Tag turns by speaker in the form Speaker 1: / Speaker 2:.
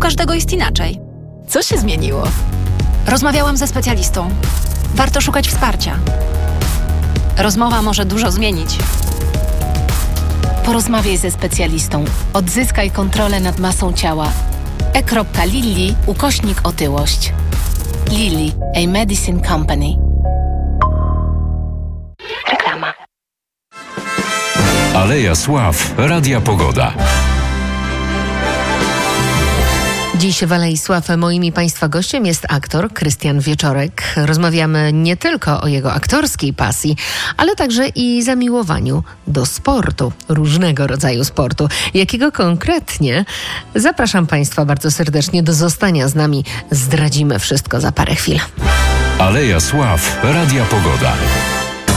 Speaker 1: każdego jest inaczej.
Speaker 2: Co się zmieniło?
Speaker 1: Rozmawiałam ze specjalistą. Warto szukać wsparcia. Rozmowa może dużo zmienić.
Speaker 2: Porozmawiaj ze specjalistą. Odzyskaj kontrolę nad masą ciała. e.lilly/otyłość. Lilly, a medicine company. Reklama.
Speaker 3: Aleja Sław, Radia Pogoda.
Speaker 4: Dziś w Alei Sław moim i Państwa gościem jest aktor Krystian Wieczorek. Rozmawiamy nie tylko o jego aktorskiej pasji, ale także i zamiłowaniu do sportu, różnego rodzaju sportu. Jakiego konkretnie? Zapraszam Państwa bardzo serdecznie do zostania z nami. Zdradzimy wszystko za parę chwil.
Speaker 3: Aleja Sław, Radia Pogoda.